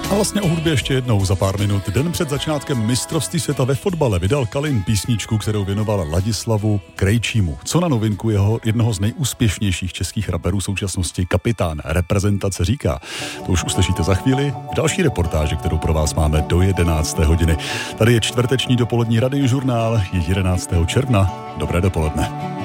A vlastně o hudbě ještě jednou za pár minut. Den před začátkem mistrovství světa ve fotbale vydal Kalin písničku, kterou věnoval Ladislavu Krejčímu. Co na novinku jednoho z nejúspěšnějších českých raperů současnosti Kapitán reprezentace říká. To už uslyšíte za chvíli v další reportáži, kterou pro vás máme do 11. hodiny. Tady je čtvrteční dopolední radiožurnál, je 11. června. Dobré dopoledne.